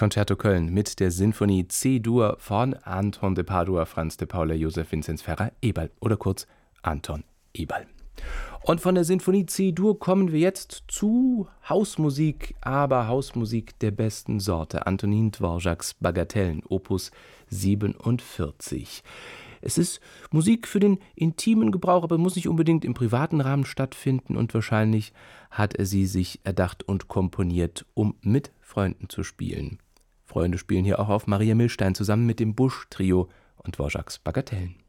Concerto Köln mit der Sinfonie C-Dur von Anton de Padua, Franz de Paula, Joseph Vinzenz Ferrer Eberl oder kurz Anton Eberl. Und von der Sinfonie C-Dur kommen wir jetzt zu Hausmusik, aber Hausmusik der besten Sorte. Antonin Dvořáks Bagatellen, Opus 47. Es ist Musik für den intimen Gebrauch, aber muss nicht unbedingt im privaten Rahmen stattfinden und wahrscheinlich hat er sie sich erdacht und komponiert, um mit Freunden zu spielen. Freunde spielen hier auch auf Maria Millstein zusammen mit dem Busch-Trio und Dvořáks Bagatellen.